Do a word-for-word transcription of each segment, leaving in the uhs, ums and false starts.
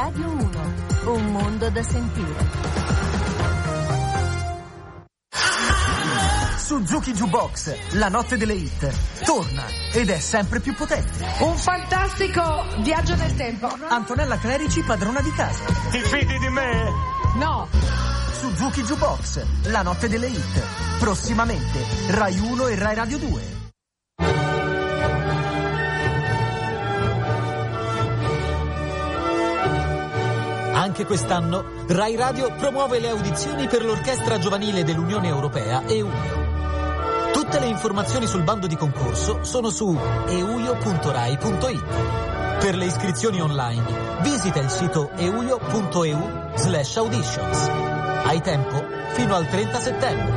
Radio uno, un mondo da sentire. Suzuki Jukebox, la notte delle hit, torna ed è sempre più potente. Un fantastico viaggio nel tempo. Antonella Clerici, padrona di casa. Ti fidi di me? No. Suzuki Jukebox, la notte delle hit, prossimamente Rai uno e Rai Radio due. Anche quest'anno Rai Radio promuove le audizioni per l'Orchestra Giovanile dell'Unione Europea EUIO. Tutte le informazioni sul bando di concorso sono su euio punto rai punto it. Per le iscrizioni online visita il sito euio punto eu slash auditions. Hai tempo fino al trenta settembre.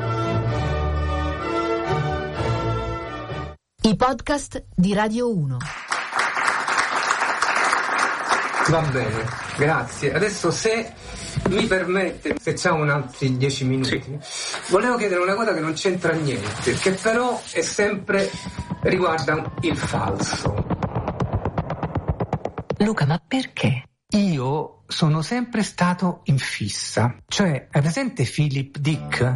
I podcast di Radio uno. Va bene, grazie. Adesso se mi permette, se c'ha un altri dieci minuti, sì. Volevo chiedere una cosa che non c'entra niente, che però è sempre riguarda il falso. Luca, ma perché? Io sono sempre stato in fissa, cioè, hai presente Philip Dick?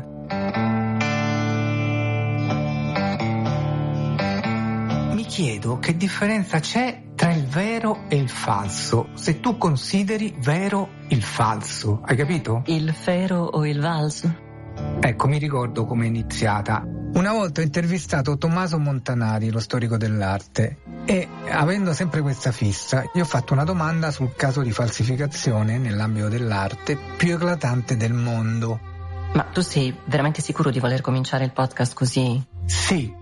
Mi chiedo che differenza c'è tra il vero e il falso, se tu consideri vero il falso, hai capito? Il fero o il valso? Ecco, mi ricordo come è iniziata. Una volta ho intervistato Tommaso Montanari, lo storico dell'arte, e avendo sempre questa fissa, gli ho fatto una domanda sul caso di falsificazione nell'ambito dell'arte più eclatante del mondo. Ma tu sei veramente sicuro di voler cominciare il podcast così? Sì.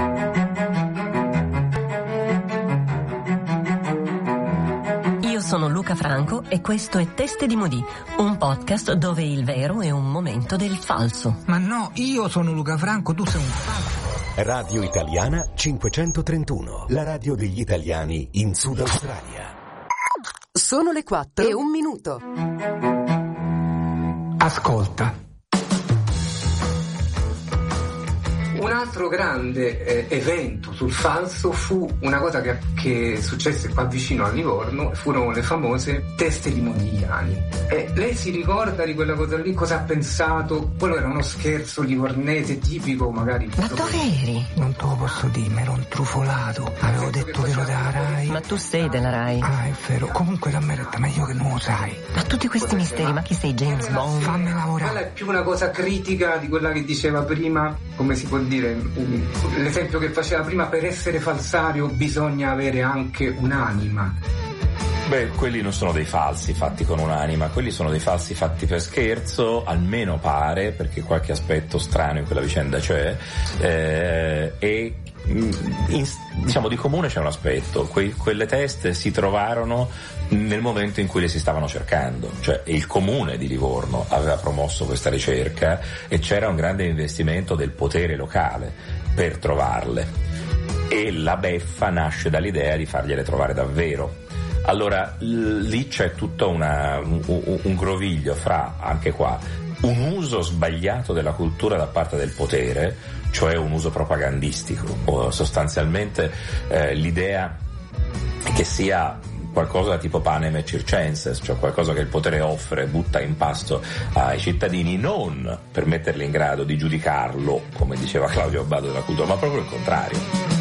Sono Luca Franco e questo è Teste di Modì, un podcast dove il vero è un momento del falso. Ma no, io sono Luca Franco, tu sei un falso. Radio Italiana cinquecentotrentuno, la radio degli italiani in Sud Australia. Sono le quattro e un minuto. Ascolta. Un altro grande eh, evento sul falso fu una cosa che, che successe qua vicino a Livorno, furono le famose teste di Modigliani. E lei si ricorda di quella cosa lì? Cosa ha pensato? Quello era uno scherzo livornese tipico, magari. Ma dove eri? Non te lo posso dire, mi ero intrufolato. Avevo detto che ero della Rai. Ma tu sei della Rai. Ah, è vero. Comunque dammi retta, ma io che non lo sai. Ma tutti questi misteri, ma chi sei, James Bond? Fammi lavorare. Quella è più una cosa critica di quella che diceva prima, come si può dire, l'esempio che faceva prima, per essere falsario bisogna avere anche un'anima. Beh, quelli non sono dei falsi fatti con un'anima, quelli sono dei falsi fatti per scherzo, almeno pare, perché qualche aspetto strano in quella vicenda c'è, eh, e in, diciamo di comune c'è un aspetto: que, quelle teste si trovarono nel momento in cui le si stavano cercando, cioè il comune di Livorno aveva promosso questa ricerca e c'era un grande investimento del potere locale per trovarle, e la beffa nasce dall'idea di fargliele trovare davvero. Allora lì c'è tutto una, un, un groviglio fra, anche qua, un uso sbagliato della cultura da parte del potere, cioè un uso propagandistico, o sostanzialmente eh, l'idea che sia qualcosa tipo panem et circenses, cioè qualcosa che il potere offre, butta in pasto ai cittadini, non per metterli in grado di giudicarlo, come diceva Claudio Abbado della cultura, ma proprio il contrario.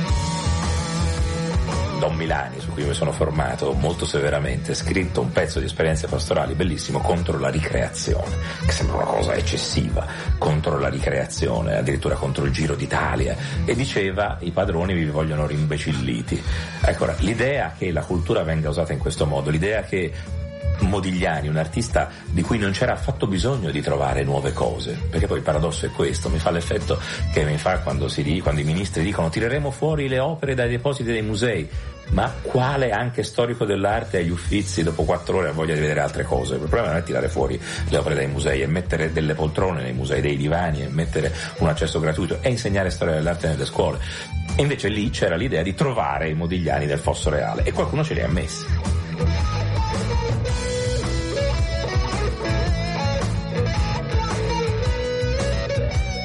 Don Milani, su cui mi sono formato molto severamente, ha scritto un pezzo di esperienze pastorali bellissimo contro la ricreazione, che sembra una cosa eccessiva, contro la ricreazione, addirittura contro il Giro d'Italia, e diceva: i padroni vi vogliono rimbecilliti. Ecco, ora, l'idea che la cultura venga usata in questo modo, l'idea che Modigliani, un artista di cui non c'era affatto bisogno di trovare nuove cose, perché poi il paradosso è questo, mi fa l'effetto che mi fa quando, si, quando i ministri dicono tireremo fuori le opere dai depositi dei musei, ma quale anche storico dell'arte agli Uffizi dopo quattro ore ha voglia di vedere altre cose? Il problema non è tirare fuori le opere dai musei, è mettere delle poltrone nei musei, dei divani, è mettere un accesso gratuito, è insegnare storia dell'arte nelle scuole. E invece lì c'era l'idea di trovare i Modigliani del Fosso Reale, e qualcuno ce li ha messi.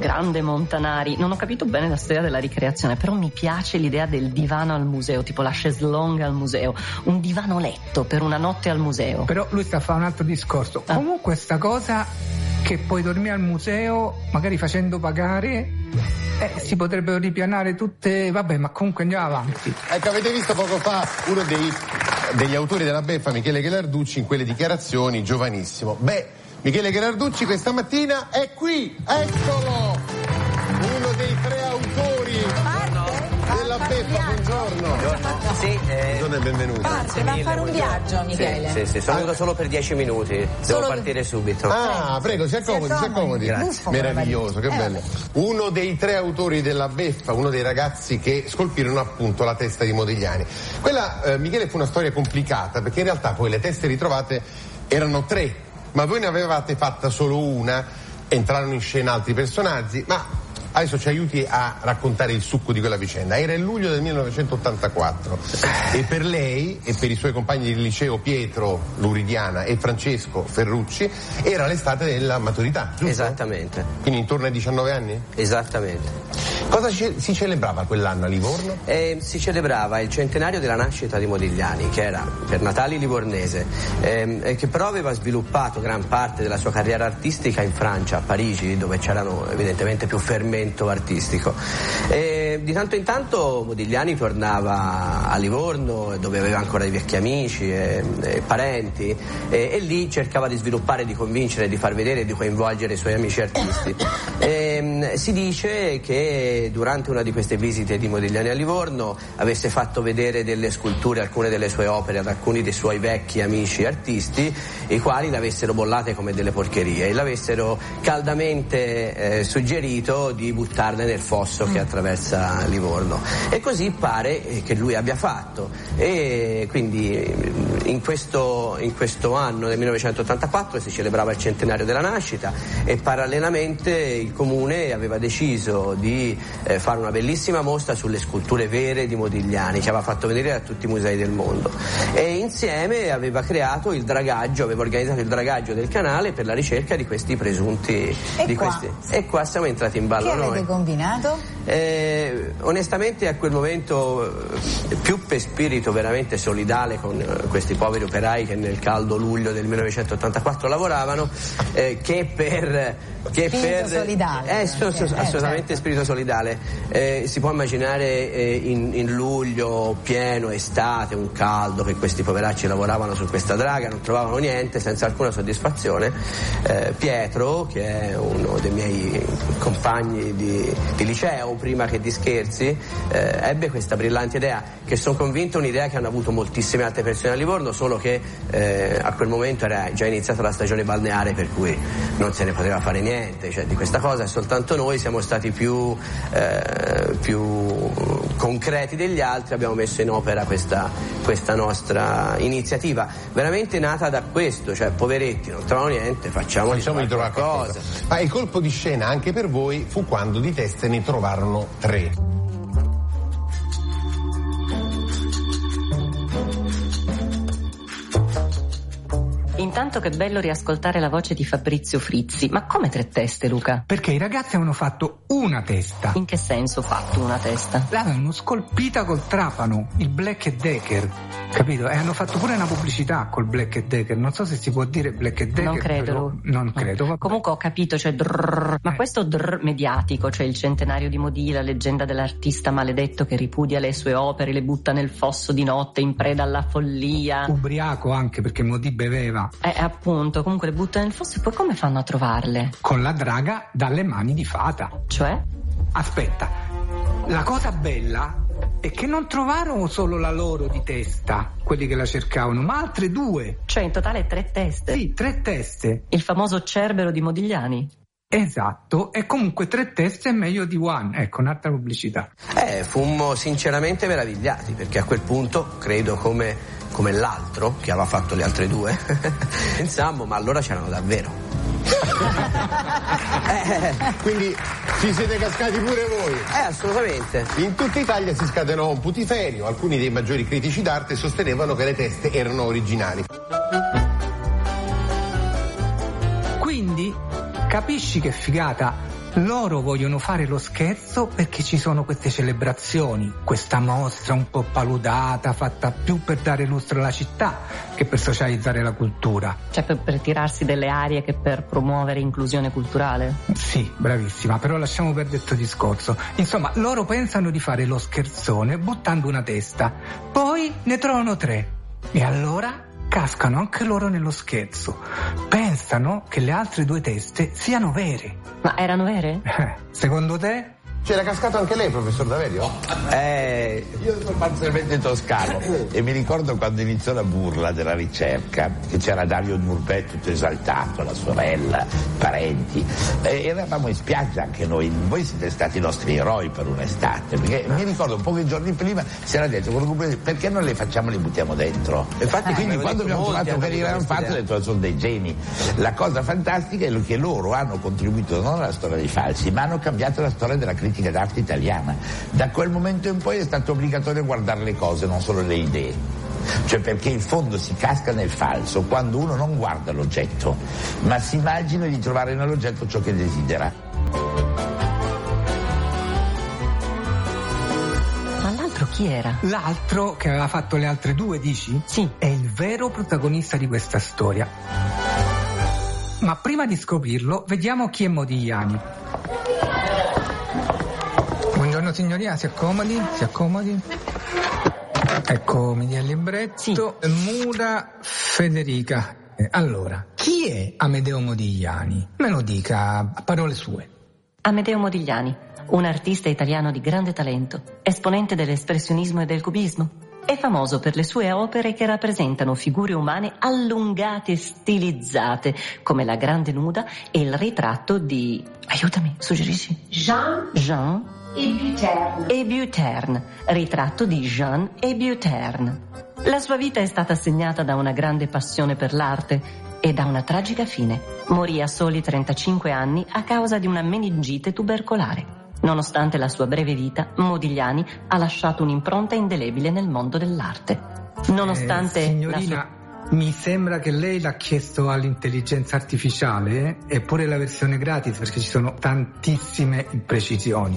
grande Montanari. Non ho capito bene la storia della ricreazione, però mi piace l'idea del divano al museo, tipo la chaise longue al museo, un divano letto per una notte al museo. Però lui sta a fare un altro discorso. Ah. Comunque sta cosa che puoi dormire al museo, magari facendo pagare, eh, si potrebbero ripianare tutte. Vabbè, ma comunque andiamo avanti. Ecco, avete visto poco fa uno dei, degli autori della beffa, Michele Ghelarducci, in quelle dichiarazioni, giovanissimo. Beh, Michele Ghelarducci questa mattina è qui, eccolo! Uno dei tre autori della beffa, buongiorno. Sì, eh, buongiorno e benvenuto. Parte, va a fare un viaggio, Michele. Sì, sì, sì, sono venuto solo per dieci minuti, devo Solo partire subito. Ah, prego, si accomodi, si accomodi. Grazie. Meraviglioso, che Eh, bello. Uno dei tre autori della beffa, uno dei ragazzi che scolpirono appunto la testa di Modigliani. Quella, eh, Michele, fu una storia complicata, perché in realtà poi le teste ritrovate erano tre, ma voi ne avevate fatta solo una, entrarono in scena altri personaggi, ma adesso ci aiuti a raccontare il succo di quella vicenda. Era il luglio del millenovecentottantaquattro e per lei e per i suoi compagni di liceo Pietro Luridiana e Francesco Ferrucci era l'estate della maturità, giusto? Esattamente. Quindi intorno ai diciannove anni? Esattamente. Cosa ce- si celebrava quell'anno a Livorno? Eh, si celebrava il centenario della nascita di Modigliani, che era per Natale livornese, ehm, che però aveva sviluppato gran parte della sua carriera artistica in Francia, a Parigi, dove c'erano evidentemente più fermento artistico. E di tanto in tanto Modigliani tornava a Livorno, dove aveva ancora dei vecchi amici e, e parenti, e, e lì cercava di sviluppare, di convincere, di far vedere e di coinvolgere i suoi amici artisti. E, si dice che durante una di queste visite di Modigliani a Livorno avesse fatto vedere delle sculture, alcune delle sue opere, ad alcuni dei suoi vecchi amici artisti, i quali l'avessero bollate come delle porcherie e l'avessero caldamente eh, suggerito di buttarle nel fosso che attraversa Livorno, e così pare che lui abbia fatto. E quindi in questo, in questo anno del millenovecentottantaquattro si celebrava il centenario della nascita e parallelamente il comune aveva deciso di eh, fare una bellissima mostra sulle sculture vere di Modigliani, che aveva fatto vedere a tutti i musei del mondo, e insieme aveva creato il dragaggio, aveva organizzato il dragaggio del canale per la ricerca di questi presunti e di qua? questi e qua siamo entrati in ballo Che noi. avete combinato? Eh, onestamente a quel momento eh, più per spirito veramente solidale con eh, questi poveri operai che nel caldo luglio del millenovecentottantaquattro lavoravano, eh, che per che spirito per solidale, eh, so, so, eh, assolutamente certo. spirito solidale. Eh, si può immaginare eh, in, in luglio pieno estate, un caldo, che questi poveracci lavoravano su questa draga, non trovavano niente, senza alcuna soddisfazione. eh, Pietro, che è uno dei miei compagni di, di liceo prima che di scherzi, eh, ebbe questa brillante idea, che sono convinto è un'idea che hanno avuto moltissime altre persone a Livorno, solo che eh, a quel momento era già iniziata la stagione balneare, per cui non se ne poteva fare niente, cioè di questa cosa soltanto noi siamo stati più, eh, più concreti degli altri, abbiamo messo in opera questa, questa nostra iniziativa, veramente nata da questo, cioè poveretti non trovano niente, facciamoli Facciamoli trovare qualcosa. qualcosa. Ma il colpo di scena anche per voi fu quando di teste ne trovarono tre. Intanto che bello riascoltare la voce di Fabrizio Frizzi. Ma come tre teste, Luca? Perché i ragazzi avevano fatto una testa. In che senso fatto una testa? L'avevano scolpita col trapano, il Black Decker, capito? E hanno fatto pure una pubblicità col Black Decker. Non so se si può dire Black Decker. Non credo. Però, non credo. Vabbè. Comunque ho capito, cioè drrr, ma Eh. questo drrr mediatico, cioè il centenario di Modì, la leggenda dell'artista maledetto che ripudia le sue opere, le butta nel fosso di notte in preda alla follia. Ubriaco anche, perché Modì beveva. Eh, appunto, comunque le butta nel fosso e poi come fanno a trovarle? Con la draga dalle mani di fata. Cioè? Aspetta, la cosa bella è che non trovarono solo la loro di testa, quelli che la cercavano, ma altre due. Cioè in totale tre teste? Sì, tre teste. Il famoso Cerbero di Modigliani? Esatto, e comunque tre teste è meglio di one. Ecco, un'altra pubblicità. Eh, fummo sinceramente meravigliati, perché a quel punto, credo come, come l'altro, che aveva fatto le altre due, pensammo, ma allora c'erano davvero. eh, quindi ci siete cascati pure voi? Eh, assolutamente. In tutta Italia si scatenò un putiferio, alcuni dei maggiori critici d'arte sostenevano che le teste erano originali. Quindi, capisci che figata? Loro vogliono fare lo scherzo perché ci sono queste celebrazioni, questa mostra un po' paludata, fatta più per dare lustro alla città che per socializzare la cultura. Cioè per, per tirarsi delle arie che per promuovere inclusione culturale? Sì, bravissima, però lasciamo per detto discorso. Insomma, loro pensano di fare lo scherzone buttando una testa, poi ne trovano tre e allora cascano anche loro nello scherzo. Pensano che le altre due teste siano vere. Ma erano vere? Eh, secondo te? C'era cascato anche lei, professor Daverio? Eh, io sono parzialmente toscano e mi ricordo quando iniziò la burla della ricerca, che c'era Dario Nurbet tutto esaltato, la sorella, parenti, e eravamo in spiaggia anche noi. Voi siete stati i nostri eroi per un'estate, perché mi ricordo pochi giorni prima si era detto perché non le facciamo, le buttiamo dentro. Infatti eh, quindi quando abbiamo trovato che l'avevano fatto, ho detto sono dei geni. La cosa fantastica è che loro hanno contribuito non alla storia dei falsi, ma hanno cambiato la storia della critica d'arte italiana. Da quel momento in poi è stato obbligatorio guardare le cose, non solo le idee. Cioè perché in fondo si casca nel falso quando uno non guarda l'oggetto, ma si immagina di trovare nell'oggetto ciò che desidera. Ma l'altro chi era? L'altro, che aveva fatto le altre due, dici? Sì. È il vero protagonista di questa storia. Ma prima di scoprirlo, vediamo chi è Modigliani. Buongiorno signorina, si accomodi, si accomodi. Ecco, mi dia il libretto. Sì. Mura Federica. Allora, chi è Amedeo Modigliani? Me lo dica a parole sue. Amedeo Modigliani, un artista italiano di grande talento, esponente dell'espressionismo e del cubismo. È famoso per le sue opere che rappresentano figure umane allungate e stilizzate, come la Grande Nuda e il ritratto di... aiutami, suggerisci? Jean. Jean. E Buterne. E Buterne, ritratto di Jean e Buterne. La sua vita è stata segnata da una grande passione per l'arte e da una tragica fine. Morì a soli trentacinque anni a causa di una meningite tubercolare. Nonostante la sua breve vita, Modigliani ha lasciato un'impronta indelebile nel mondo dell'arte. Nonostante eh, signorina, la sua... mi sembra che lei l'ha chiesto all'intelligenza artificiale eh? Eppure la versione gratis, perché ci sono tantissime imprecisioni.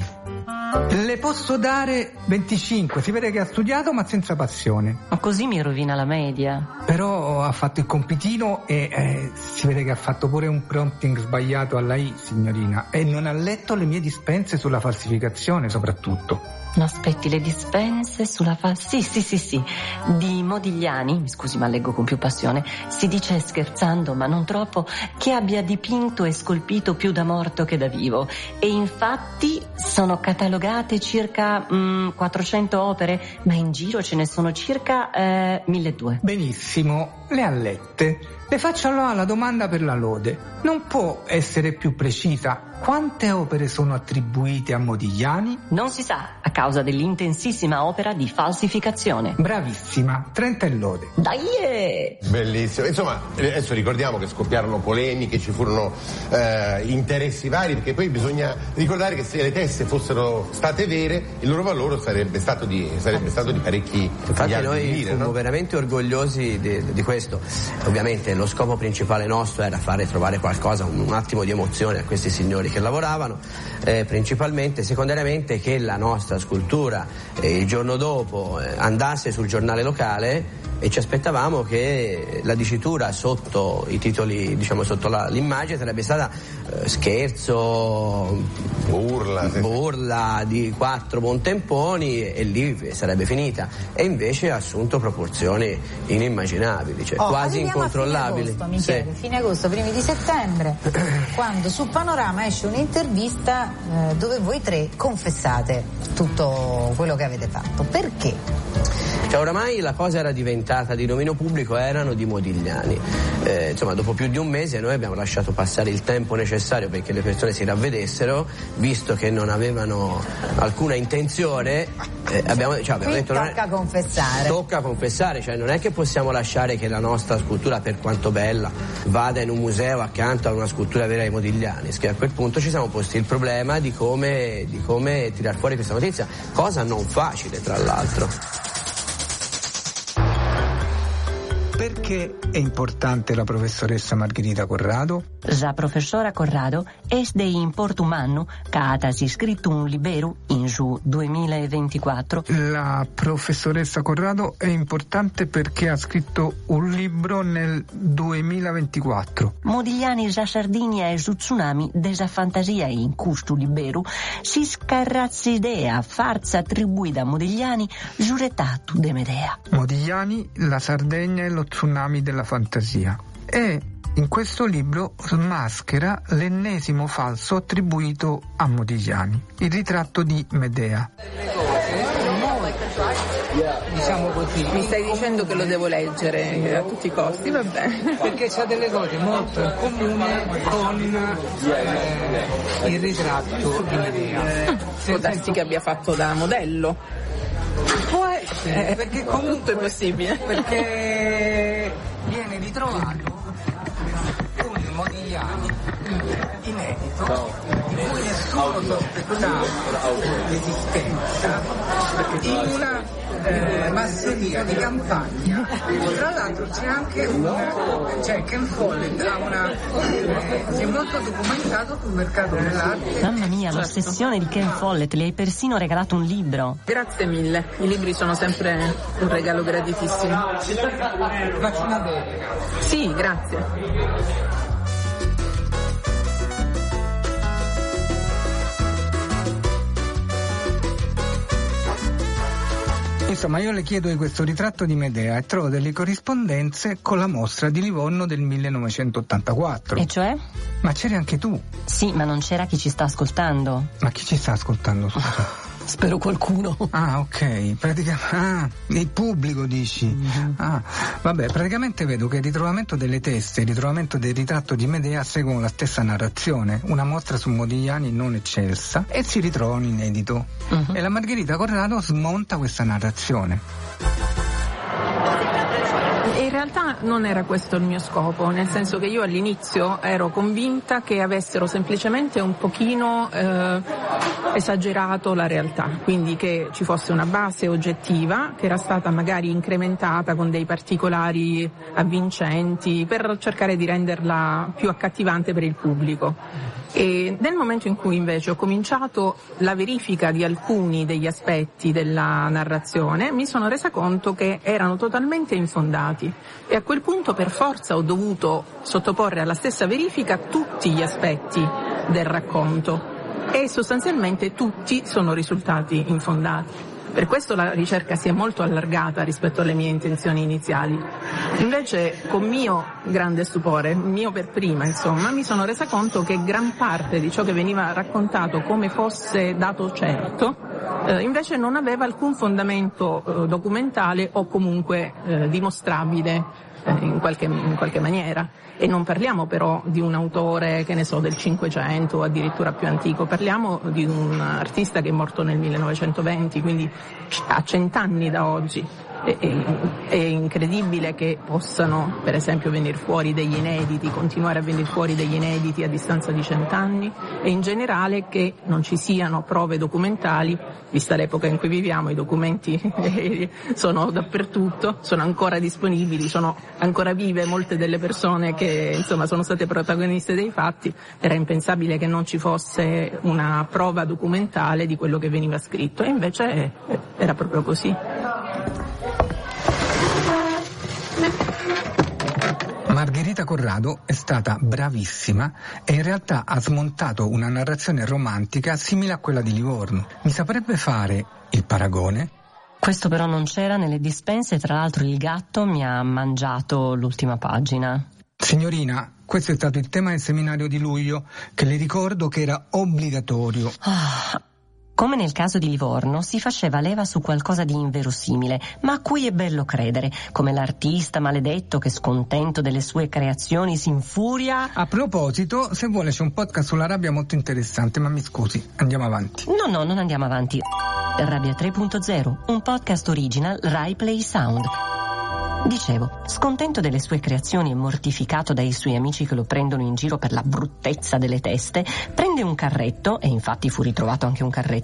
Le posso dare venticinque, si vede che ha studiato ma senza passione. Ma così mi rovina la media. Però ha fatto il compitino e eh, si vede che ha fatto pure un prompting sbagliato alla I, signorina. E non ha letto le mie dispense sulla falsificazione, soprattutto. No, aspetti, le dispense sulla fa... Sì, sì, sì, sì. Di Modigliani, mi scusi ma leggo con più passione, si dice scherzando ma non troppo che abbia dipinto e scolpito più da morto che da vivo. E infatti sono catalogate circa mm, quattrocento opere, ma in giro ce ne sono circa eh, milleduecento. Benissimo, le ha lette. Le faccio allora la domanda per la lode. Non può essere più precisa? Quante opere sono attribuite a Modigliani? Non si sa, a causa dell'intensissima opera di falsificazione. Bravissima, trenta e lode. Dai! Bellissimo. Insomma, adesso ricordiamo che scoppiarono polemiche, ci furono eh, interessi vari, perché poi bisogna ricordare che se le teste fossero state vere, il loro valore sarebbe stato di, sarebbe stato di parecchi Infatti noi di lire, fummo no? veramente orgogliosi di, di questo. Ovviamente lo scopo principale nostro era fare trovare qualcosa, un, un attimo di emozione a questi signori che lavoravano, eh, principalmente, secondariamente che la nostra scultura eh, il giorno dopo eh, andasse sul giornale locale, e ci aspettavamo che la dicitura sotto i titoli, diciamo sotto la, l'immagine sarebbe stata eh, scherzo, burla, sì. burla di quattro buontemponi, e lì sarebbe finita, e invece ha assunto proporzioni inimmaginabili, cioè oh, quasi incontrollabili. Fine agosto, Michele, sì. fine agosto, primi di settembre, quando su Panorama esce un'intervista eh, dove voi tre confessate tutto quello che avete fatto. Perché? Cioè oramai la cosa era diventata di dominio pubblico, erano di Modigliani. Eh, insomma, dopo più di un mese noi abbiamo lasciato passare il tempo necessario perché le persone si ravvedessero, visto che non avevano alcuna intenzione. Eh, abbiamo, cioè, abbiamo Qui detto, tocca è, confessare. Tocca confessare, cioè non è che possiamo lasciare che la nostra scultura, per quanto bella, vada in un museo accanto a una scultura vera di Modigliani. Che a quel punto ci siamo posti il problema di come, di come tirar fuori questa notizia, cosa non facile tra l'altro. Perché è importante la professoressa Margherita Corrado? La professora Corrado è di importo umano che ha scritto un libro in su duemilaventiquattro. La professoressa Corrado è importante perché ha scritto un libro nel duemilaventiquattro. Modigliani la Sardinia e su tsunami della fantasia in questo libro si scarrazza idea farsa attribuita a Modigliani giuretato de Medea. Modigliani, la Sardegna e lo tsunami della fantasia. E in questo libro smaschera l'ennesimo falso attribuito a Modigliani, il ritratto di Medea. Diciamo così. Mi stai dicendo che lo devo leggere a tutti i costi, va bene. Perché c'ha delle cose molto in comune con eh, il ritratto di Medea. Può darsi che abbia fatto da modello. Può essere, eh, perché comunque tutto è possibile. Perché viene ritrovato un Modigliani inedito di cui nessuno sospettava l'esistenza in una eh, masseria di campagna. Tra l'altro c'è anche un cioè Ken Follett ha una eh, si è molto documentato sul mercato dell'arte. Mamma mia, l'ossessione di Ken Follett, le hai persino regalato un libro. Grazie mille, i libri sono sempre un regalo gratitissimo. Faccio una delega. Sì, grazie. Insomma, io le chiedo di questo ritratto di Medea e trovo delle corrispondenze con la mostra di Livorno del millenovecentottantaquattro. E cioè? Ma c'eri anche tu. Sì, ma non c'era chi ci sta ascoltando. Ma chi ci sta ascoltando, scusa? Spero qualcuno. Ah, ok. Pratica... Ah, il pubblico dici. Mm-hmm. Ah, vabbè, praticamente vedo che il ritrovamento delle teste e il ritrovamento del ritratto di Medea seguono la stessa narrazione. Una mostra su Modigliani non eccelsa e si ritrovano inedito. Mm-hmm. E la Margherita Corrado smonta questa narrazione. In realtà non era questo il mio scopo, nel senso che io all'inizio ero convinta che avessero semplicemente un pochino eh, esagerato la realtà, quindi che ci fosse una base oggettiva che era stata magari incrementata con dei particolari avvincenti per cercare di renderla più accattivante per il pubblico. E nel momento in cui invece ho cominciato la verifica di alcuni degli aspetti della narrazione, mi sono resa conto che erano totalmente infondati e a quel punto per forza ho dovuto sottoporre alla stessa verifica tutti gli aspetti del racconto e sostanzialmente tutti sono risultati infondati. Per questo la ricerca si è molto allargata rispetto alle mie intenzioni iniziali. Invece, con mio grande stupore, mio per prima, insomma, mi sono resa conto che gran parte di ciò che veniva raccontato come fosse dato certo, eh, invece non aveva alcun fondamento eh, documentale o comunque eh, dimostrabile eh, in qualche, in qualche maniera. E non parliamo però di un autore, che ne so, del Cinquecento o addirittura più antico, parliamo di un artista che è morto nel millenovecentoventi, quindi ha cent'anni da oggi. È, è, è incredibile che possano, per esempio, venire fuori degli inediti, continuare a venire fuori degli inediti a distanza di cent'anni e in generale che non ci siano prove documentali, vista l'epoca in cui viviamo, i documenti sono dappertutto, sono ancora disponibili, sono ancora vive molte delle persone che insomma sono state protagoniste dei fatti. Era impensabile che non ci fosse una prova documentale di quello che veniva scritto e invece era proprio così. Margherita Corrado è stata bravissima e in realtà ha smontato una narrazione romantica simile a quella di Livorno. Mi saprebbe fare il paragone? Questo però non c'era nelle dispense, tra l'altro il gatto mi ha mangiato l'ultima pagina. Signorina, questo è stato il tema del seminario di luglio, che le ricordo che era obbligatorio. Ah. Come nel caso di Livorno, si faceva leva su qualcosa di inverosimile, ma a cui è bello credere, come l'artista maledetto che, scontento delle sue creazioni, si infuria. A proposito, se vuole c'è un podcast sulla rabbia molto interessante, ma mi scusi, andiamo avanti. No, no, non andiamo avanti. Rabbia tre punto zero, un podcast original Rai Play Sound. Dicevo, scontento delle sue creazioni e mortificato dai suoi amici che lo prendono in giro per la bruttezza delle teste, prende un carretto, e infatti fu ritrovato anche un carretto,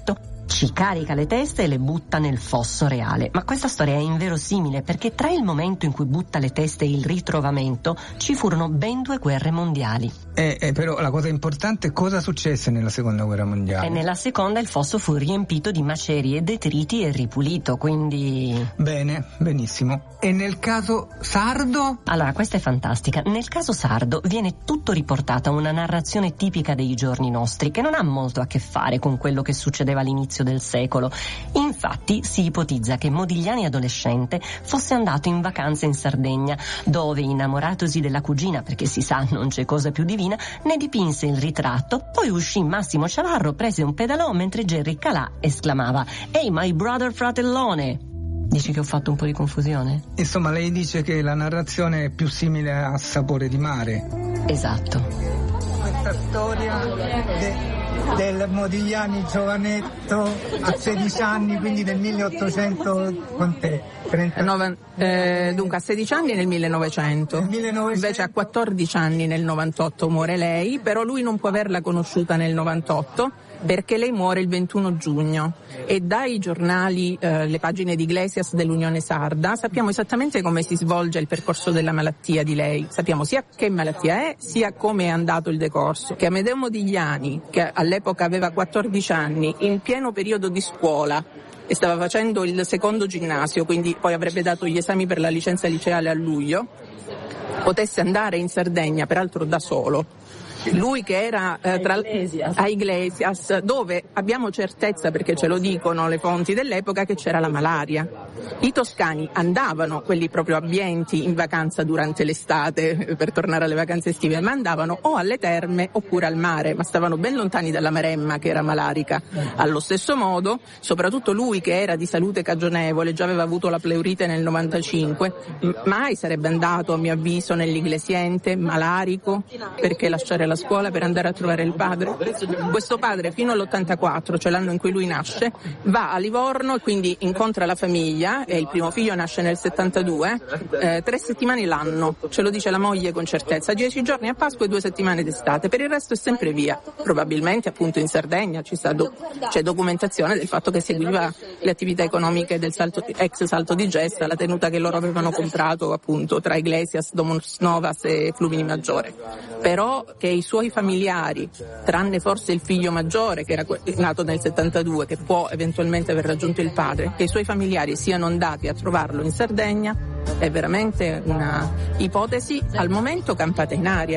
ci carica le teste e le butta nel fosso reale. Ma questa storia è inverosimile perché tra il momento in cui butta le teste e il ritrovamento ci furono ben due guerre mondiali. Eh, eh, però la cosa importante è cosa successe nella seconda guerra mondiale. E nella seconda il fosso fu riempito di macerie e detriti e ripulito, quindi... Bene, benissimo. E nel caso sardo? Allora, questa è fantastica. Nel caso sardo viene tutto riportato a una narrazione tipica dei giorni nostri, che non ha molto a che fare con quello che succedeva all'inizio del secolo. Infatti si ipotizza che Modigliani adolescente fosse andato in vacanza in Sardegna, dove, innamoratosi della cugina, perché si sa non c'è cosa più divina, ne dipinse il ritratto, poi uscì Massimo Ciavarro, prese un pedalò mentre Jerry calà esclamava "Ehi, my brother fratellone!". Dici che ho fatto un po' di confusione? Insomma, lei dice che la narrazione è più simile a Sapore di mare. Esatto. Questa storia de- del Modigliani giovanetto a sedici anni, quindi nel milleottocento, quant'è? trenta Nove, eh, dunque a sedici anni nel millenovecento. Nel millenovecento. Invece a quattordici anni nel novantotto muore lei, però lui non può averla conosciuta nel novantotto perché lei muore il ventuno giugno e dai giornali, eh, le pagine di Iglesias dell'Unione Sarda sappiamo esattamente come si svolge il percorso della malattia di lei. Sappiamo sia che malattia è, sia come è andato il decorso. Che Amedeo Modigliani, che all'epoca aveva quattordici anni, in pieno periodo di scuola e stava facendo il secondo ginnasio, quindi poi avrebbe dato gli esami per la licenza liceale a luglio, potesse andare in Sardegna, peraltro da solo. Lui che era eh, tra, a Iglesias, dove abbiamo certezza, perché ce lo dicono le fonti dell'epoca, che c'era la malaria. I toscani andavano, quelli proprio abbienti, in vacanza durante l'estate, per tornare alle vacanze estive, ma andavano o alle terme oppure al mare, ma stavano ben lontani dalla Maremma, che era malarica. Allo stesso modo, soprattutto lui che era di salute cagionevole, già aveva avuto la pleurite nel novantacinque, mai sarebbe andato, a mio avviso, nell'Iglesiente, malarico, perché lasciare la scuola per andare a trovare il padre. Questo padre fino all'ottantaquattro, cioè l'anno in cui lui nasce, va a Livorno e quindi incontra la famiglia, e il primo figlio nasce nel settantadue, eh, tre settimane l'anno, ce lo dice la moglie con certezza, dieci giorni a Pasqua e due settimane d'estate, per il resto è sempre via, probabilmente appunto in Sardegna ci sta do- c'è documentazione del fatto che seguiva le attività economiche del salto, ex Salto di Gesta, la tenuta che loro avevano comprato appunto tra Iglesias, Domus Novas e Flumini Maggiore, però che i suoi familiari, tranne forse il figlio maggiore che era nato nel settantadue, che può eventualmente aver raggiunto il padre, che i suoi familiari siano andati a trovarlo in Sardegna è veramente una ipotesi al momento campata in aria.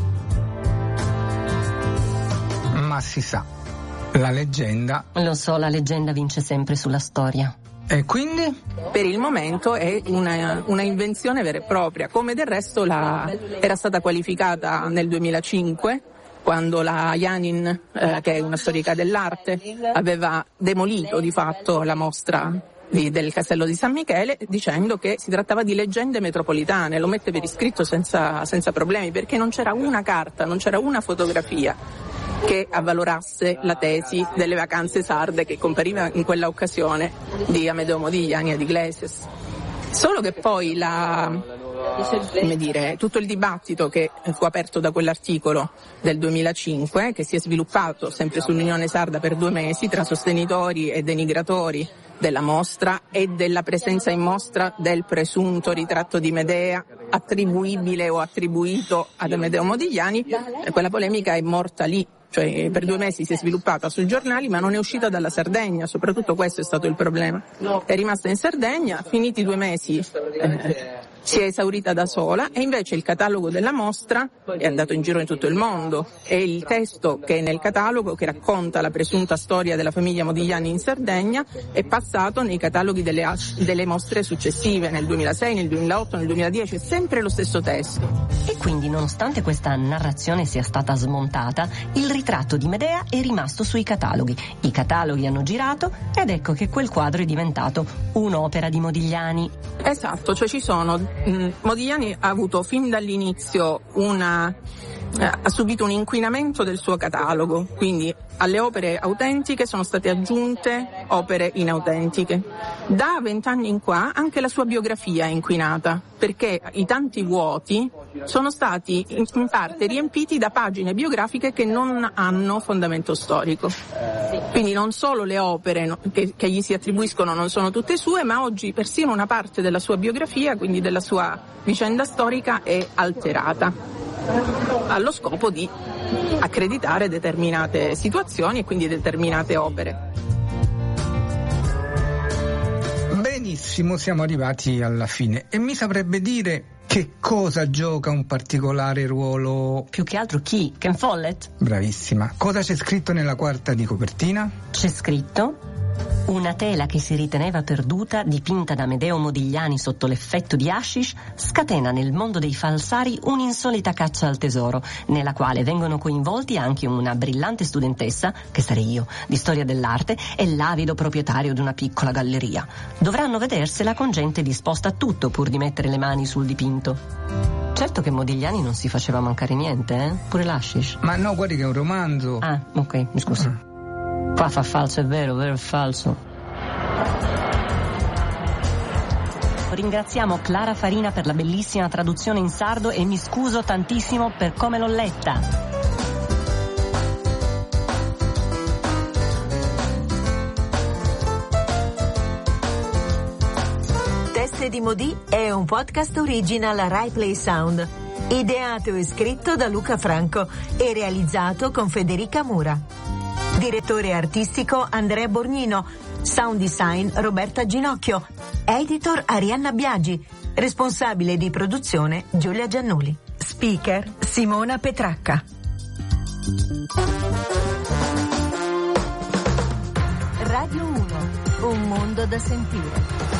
Ma si sa, la leggenda... Lo so, la leggenda vince sempre sulla storia. E quindi? Per il momento è una, una invenzione vera e propria, come del resto la, era stata qualificata nel duemilacinque, quando la Janin, eh, che è una storica dell'arte, aveva demolito di fatto la mostra di, del Castello di San Michele, dicendo che si trattava di leggende metropolitane. Lo mette per iscritto senza, senza problemi, perché non c'era una carta, non c'era una fotografia che avvalorasse la tesi delle vacanze sarde che compariva in quella occasione di Amedeo Modigliani ad Iglesias. Solo che poi la, come dire, tutto il dibattito che fu aperto da quell'articolo del duemilacinque, che si è sviluppato sempre sull'Unione Sarda per due mesi tra sostenitori e denigratori della mostra e della presenza in mostra del presunto ritratto di Medea attribuibile o attribuito ad Amedeo Modigliani, quella polemica è morta lì. Cioè per due mesi si è sviluppata sui giornali ma non è uscita dalla Sardegna, soprattutto questo è stato il problema. È rimasta in Sardegna, finiti due mesi eh, si è esaurita da sola, e invece il catalogo della mostra è andato in giro in tutto il mondo e il testo che è nel catalogo, che racconta la presunta storia della famiglia Modigliani in Sardegna, è passato nei cataloghi delle, delle mostre successive, nel duemilasei, nel duemilaotto, nel duemiladieci, è sempre lo stesso testo. E quindi, nonostante questa narrazione sia stata smontata, il ritratto di Medea è rimasto sui cataloghi. I cataloghi hanno girato ed ecco che quel quadro è diventato un'opera di Modigliani. Esatto, cioè ci sono mh, Modigliani ha avuto fin dall'inizio una eh, ha subito un inquinamento del suo catalogo, quindi alle opere autentiche sono state aggiunte opere inautentiche. Da vent'anni in qua anche la sua biografia è inquinata, perché i tanti vuoti sono stati in, in parte riempiti da pagine biografiche che non hanno fondamento storico. Quindi non solo le opere no, che, che gli si attribuiscono non sono tutte sue, ma oggi persino una parte della sua biografia, quindi della sua vicenda storica, è alterata allo scopo di accreditare determinate situazioni e quindi determinate opere. Benissimo, siamo arrivati alla fine. E mi saprebbe dire che cosa gioca un particolare ruolo? Più che altro chi? Ken Follett? Bravissima. Cosa c'è scritto nella quarta di copertina? C'è scritto: una tela che si riteneva perduta, dipinta da Amedeo Modigliani sotto l'effetto di hashish, scatena nel mondo dei falsari un'insolita caccia al tesoro, nella quale vengono coinvolti anche una brillante studentessa, che sarei io, di storia dell'arte, e l'avido proprietario di una piccola galleria. Dovranno vedersela con gente disposta a tutto pur di mettere le mani sul dipinto. Certo che Modigliani non si faceva mancare niente, eh? Pure l'hashish. Ma no, guardi che è un romanzo. Ah, ok, mi scusi. Uh-huh. Qua fa falso, è vero, vero, è falso. Ringraziamo Clara Farina per la bellissima traduzione in sardo e mi scuso tantissimo per come l'ho letta. Teste di Modì è un podcast original Rai Play Sound, ideato e scritto da Luca Franco e realizzato con Federica Mura. Direttore artistico Andrea Borgnino, sound design Roberta Ginocchio, editor Arianna Biagi, responsabile di produzione Giulia Giannuli, speaker Simona Petracca. Radio uno, un mondo da sentire.